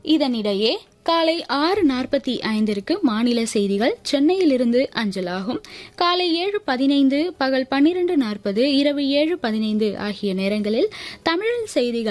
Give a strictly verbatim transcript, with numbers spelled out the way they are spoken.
இதனிடையே காலை ஆறு நாற்பத்தி ஐந்திற்கு மாநில செய்திகள் சென்னையிலிருந்து அஞ்சலாகும். காலை ஏழு பதினைந்து, பகல் பன்னிரண்டு நாற்பது, இரவு ஏழு பதினைந்து ஆகிய நேரங்களில் தமிழில் செய்திகள்